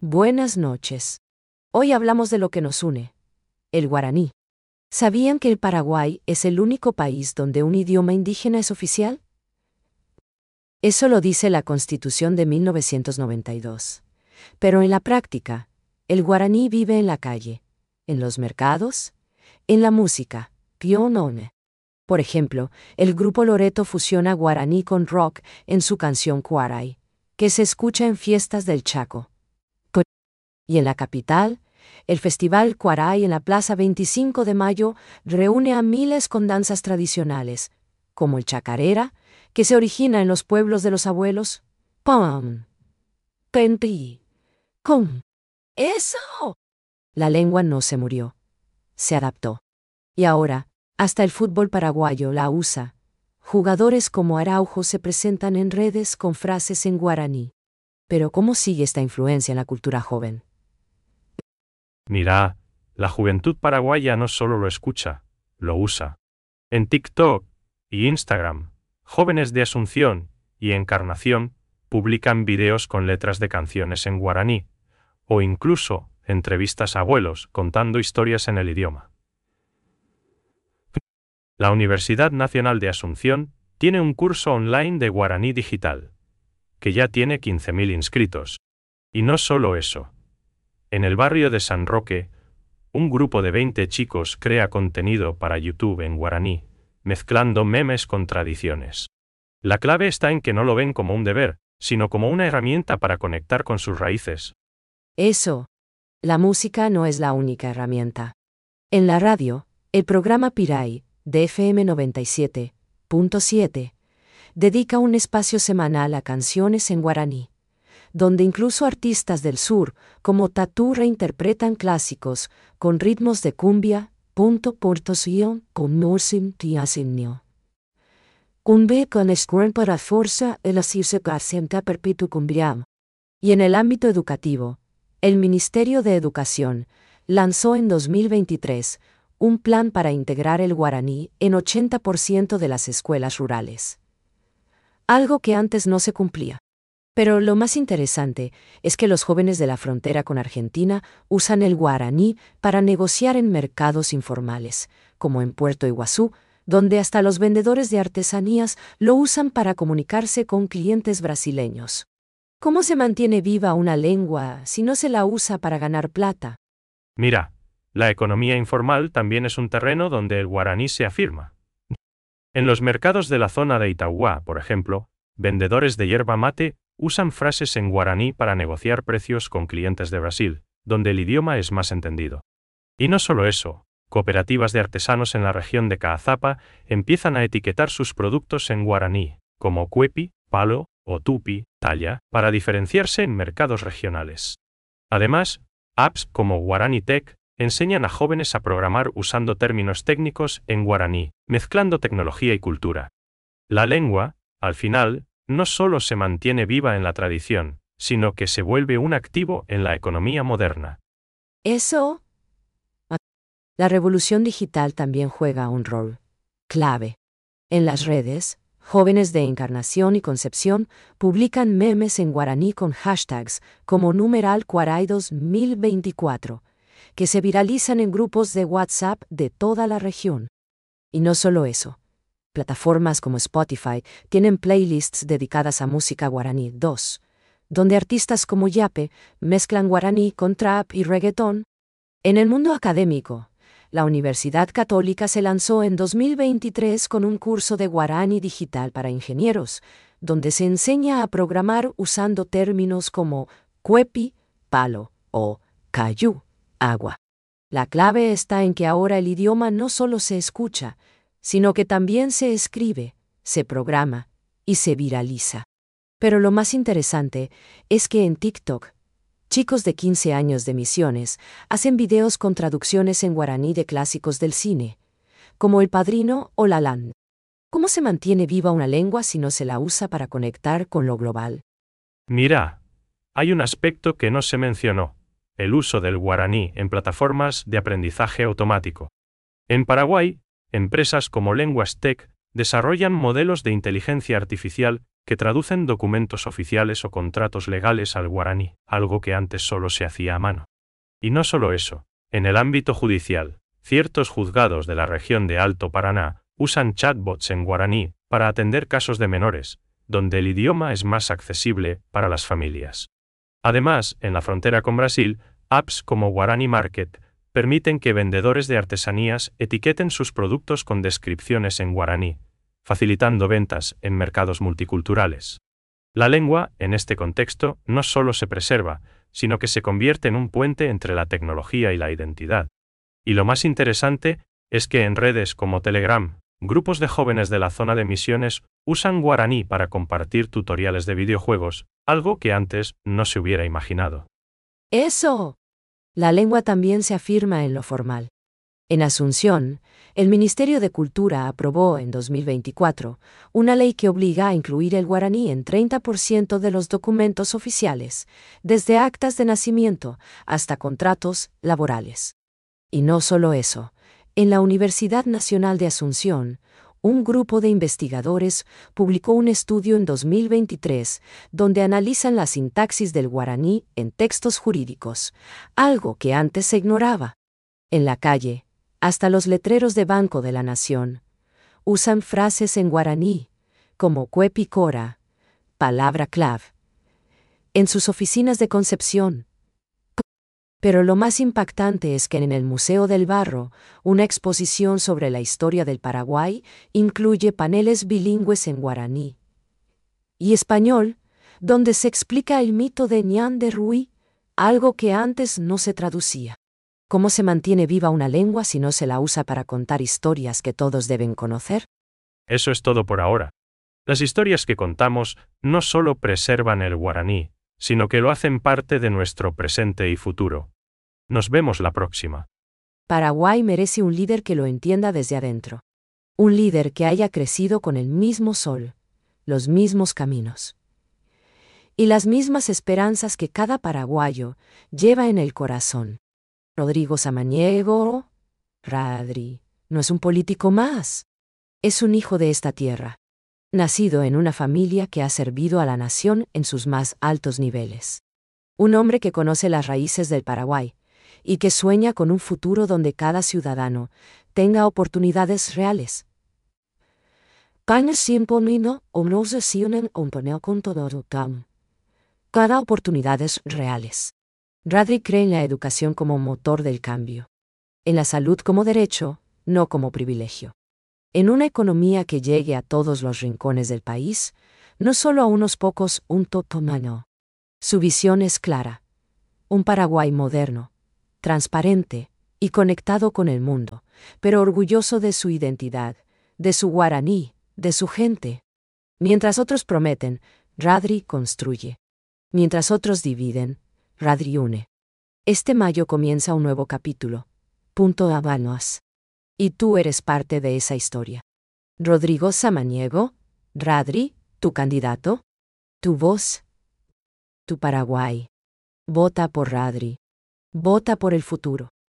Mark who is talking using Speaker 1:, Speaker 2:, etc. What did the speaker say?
Speaker 1: Buenas noches. Hoy hablamos de lo que nos une, el guaraní. ¿Sabían que el Paraguay es el único país donde un idioma indígena es oficial? Eso lo dice la Constitución de 1992. Pero en la práctica, el guaraní vive en la calle, en los mercados, en la música, pionone. Por ejemplo, el grupo Loreto fusiona guaraní con rock en su canción Cuaray, que se escucha en fiestas del Chaco. Y en la capital, el Festival Cuaray en la Plaza 25 de Mayo reúne a miles con danzas tradicionales, como el chacarera, que se origina en los pueblos de los abuelos. ¡Pam! ¡Penti! ¡Com! ¡Eso! La lengua no se murió. Se adaptó. Y ahora, hasta el fútbol paraguayo la usa. Jugadores como Araujo se presentan en redes con frases en guaraní. Pero ¿cómo sigue esta influencia en la cultura joven?
Speaker 2: Mira, la juventud paraguaya no solo lo escucha, lo usa. En TikTok y Instagram, jóvenes de Asunción y Encarnación publican videos con letras de canciones en guaraní, o incluso entrevistas a abuelos contando historias en el idioma. La Universidad Nacional de Asunción tiene un curso online de guaraní digital, que ya tiene 15.000 inscritos. Y no solo eso. En el barrio de San Roque, un grupo de 20 chicos crea contenido para YouTube en guaraní, mezclando memes con tradiciones. La clave está en que no lo ven como un deber, sino como una herramienta para conectar con sus raíces.
Speaker 1: Eso. La música no es la única herramienta. En la radio, el programa Piray, de FM 97.7, dedica un espacio semanal a canciones en guaraní, donde incluso artistas del sur, como Tatú, reinterpretan clásicos con ritmos de cumbia, con nosim tiasinio. Cumbe con escuren para fuerza el asirse garcenta perpetu cumbiam. Y en el ámbito educativo, el Ministerio de Educación lanzó en 2023 un plan para integrar el guaraní en 80% de las escuelas rurales. Algo que antes no se cumplía. Pero lo más interesante es que los jóvenes de la frontera con Argentina usan el guaraní para negociar en mercados informales, como en Puerto Iguazú, donde hasta los vendedores de artesanías lo usan para comunicarse con clientes brasileños. ¿Cómo se mantiene viva una lengua si no se la usa para ganar plata?
Speaker 2: Mira, la economía informal también es un terreno donde el guaraní se afirma. En los mercados de la zona de Itauguá, por ejemplo, vendedores de yerba mate usan frases en guaraní para negociar precios con clientes de Brasil, donde el idioma es más entendido. Y no solo eso, cooperativas de artesanos en la región de Caazapa empiezan a etiquetar sus productos en guaraní, como cuepi, palo o tupi, talla, para diferenciarse en mercados regionales. Además, apps como Guarani Tech enseñan a jóvenes a programar usando términos técnicos en guaraní, mezclando tecnología y cultura. La lengua, al final, no solo se mantiene viva en la tradición, sino que se vuelve un activo en la economía moderna.
Speaker 1: Eso. La revolución digital también juega un rol clave. En las redes, jóvenes de Encarnación y Concepción publican memes en guaraní con hashtags como numeral Cuaray 2024, que se viralizan en grupos de WhatsApp de toda la región. Y no solo eso. Plataformas como Spotify tienen playlists dedicadas a música guaraní 2, donde artistas como Yape mezclan guaraní con trap y reggaetón. En el mundo académico, la Universidad Católica se lanzó en 2023 con un curso de guaraní digital para ingenieros, donde se enseña a programar usando términos como cuepi, palo, o cayú, agua. La clave está en que ahora el idioma no solo se escucha, sino que también se escribe, se programa y se viraliza. Pero lo más interesante es que en TikTok, chicos de 15 años de Misiones hacen videos con traducciones en guaraní de clásicos del cine, como El Padrino o La Land. ¿Cómo se mantiene viva una lengua si no se la usa para conectar con lo global?
Speaker 2: Mira, hay un aspecto que no se mencionó, el uso del guaraní en plataformas de aprendizaje automático. En Paraguay, empresas como Lenguas Tech desarrollan modelos de inteligencia artificial que traducen documentos oficiales o contratos legales al guaraní, algo que antes solo se hacía a mano. Y no solo eso, en el ámbito judicial, ciertos juzgados de la región de Alto Paraná usan chatbots en guaraní para atender casos de menores, donde el idioma es más accesible para las familias. Además, en la frontera con Brasil, apps como Guarani Market permiten que vendedores de artesanías etiqueten sus productos con descripciones en guaraní, facilitando ventas en mercados multiculturales. La lengua, en este contexto, no solo se preserva, sino que se convierte en un puente entre la tecnología y la identidad. Y lo más interesante es que en redes como Telegram, grupos de jóvenes de la zona de Misiones usan guaraní para compartir tutoriales de videojuegos, algo que antes no se hubiera imaginado.
Speaker 1: ¡Eso! La lengua también se afirma en lo formal. En Asunción, el Ministerio de Cultura aprobó en 2024 una ley que obliga a incluir el guaraní en 30% de los documentos oficiales, desde actas de nacimiento hasta contratos laborales. Y no solo eso, en la Universidad Nacional de Asunción, un grupo de investigadores publicó un estudio en 2023 donde analizan la sintaxis del guaraní en textos jurídicos, algo que antes se ignoraba. En la calle, hasta los letreros de Banco de la Nación usan frases en guaraní, como cuepicora, palabra clave, en sus oficinas de Concepción. Pero lo más impactante es que en el Museo del Barro, una exposición sobre la historia del Paraguay incluye paneles bilingües en guaraní y español, donde se explica el mito de Ñan de Ruy, algo que antes no se traducía. ¿Cómo se mantiene viva una lengua si no se la usa para contar historias que todos deben conocer?
Speaker 2: Eso es todo por ahora. Las historias que contamos no solo preservan el guaraní, sino que lo hacen parte de nuestro presente y futuro. Nos vemos la próxima.
Speaker 1: Paraguay merece un líder que lo entienda desde adentro. Un líder que haya crecido con el mismo sol, los mismos caminos y las mismas esperanzas que cada paraguayo lleva en el corazón. Rodrigo Samaniego, Radri, no es un político más. Es un hijo de esta tierra, nacido en una familia que ha servido a la nación en sus más altos niveles. Un hombre que conoce las raíces del Paraguay y que sueña con un futuro donde cada ciudadano tenga oportunidades reales. Cada oportunidades reales. Radri cree en la educación como motor del cambio, en la salud como derecho, no como privilegio, en una economía que llegue a todos los rincones del país, no solo a unos pocos, un totomano. Su visión es clara: un Paraguay moderno, transparente y conectado con el mundo, pero orgulloso de su identidad, de su guaraní, de su gente. Mientras otros prometen, Radri construye. Mientras otros dividen, Radri une. Este mayo comienza un nuevo capítulo. Habanos. Y tú eres parte de esa historia. Rodrigo Samaniego, Radri, tu candidato, tu voz, tu Paraguay. Vota por Radri. Vota por el futuro.